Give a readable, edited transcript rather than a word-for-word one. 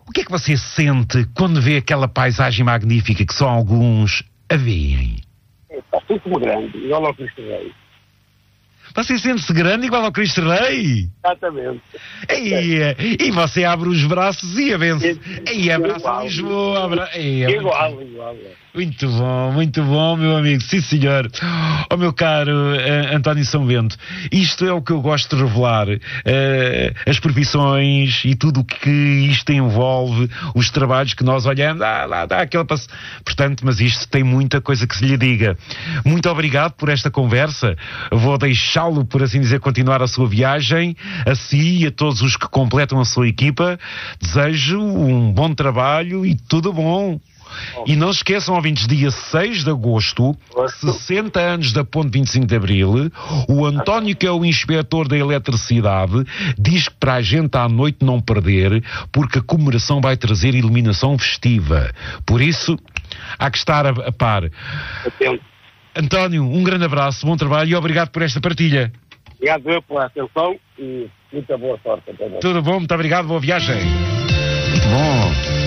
O que é que você sente quando vê aquela paisagem magnífica que só alguns a veem? Sinto-me grande, igual ao Cristo Rei. Você sente-se grande igual ao Cristo Rei? Exatamente. E você abre os braços e abraça Lisboa. Igual. Muito bom, meu amigo. Sim, senhor. Oh, meu caro António São Bento, isto é o que eu gosto de revelar. As profissões e tudo o que isto envolve, os trabalhos que nós olhamos, lá dá aquele passo. Portanto, mas isto tem muita coisa que se lhe diga. Muito obrigado por esta conversa. Vou deixá-lo, por assim dizer, continuar a sua viagem, a si e a todos os que completam a sua equipa. Desejo um bom trabalho e tudo bom. E não se esqueçam, ouvintes, dia 6 de agosto, 60 anos da Ponte 25 de Abril, o António, que é o inspetor da eletricidade, diz que para a gente à noite não perder, porque a comemoração vai trazer iluminação festiva. Por isso, há que estar a par. António, um grande abraço, bom trabalho e obrigado por esta partilha. Obrigado pela atenção e muita boa sorte. Tudo bom, muito obrigado, boa viagem. Muito bom.